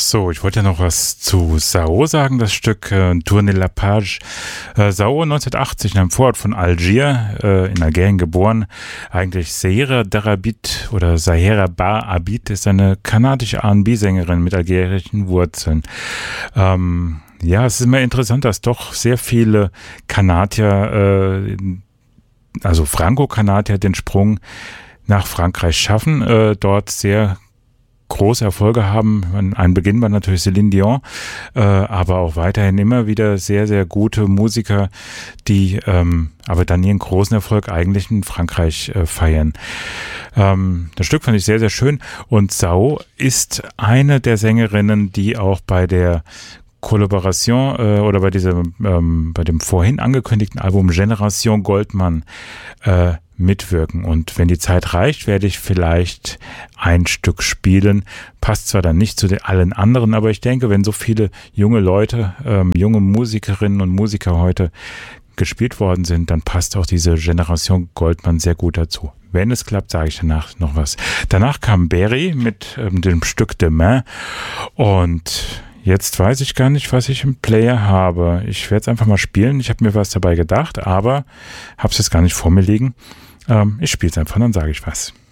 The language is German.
So, ich wollte ja noch was zu Sao sagen, das Stück Tourner la Page. Sao 1980 in einem Vorort von Algier, in Algerien geboren. Eigentlich Zahera Darabit oder Zahera Bar Abid ist eine kanadische R&B-Sängerin mit algerischen Wurzeln. Ja, es ist immer interessant, dass doch sehr viele Kanadier, also Franco-Kanadier, den Sprung nach Frankreich schaffen, dort sehr große Erfolge haben. Ein Beginn war natürlich Céline Dion, aber auch weiterhin immer wieder sehr, sehr gute Musiker, die aber dann ihren großen Erfolg eigentlich in Frankreich feiern. Das Stück fand ich sehr, sehr schön und Sao ist eine der Sängerinnen, die auch bei der Kollaboration oder bei dem vorhin angekündigten Album Generation Goldman mitwirken. Und wenn die Zeit reicht, werde ich vielleicht ein Stück spielen. Passt zwar dann nicht zu allen anderen, aber ich denke, wenn so viele junge Leute, junge Musikerinnen und Musiker heute gespielt worden sind, dann passt auch diese Generation Goldman sehr gut dazu. Wenn es klappt, sage ich danach noch was. Danach kam Berry mit dem Stück Demain und jetzt weiß ich gar nicht, was ich im Player habe. Ich werde es einfach mal spielen. Ich habe mir was dabei gedacht, aber habe es jetzt gar nicht vor mir liegen. Ich spiele es einfach, dann sage ich was.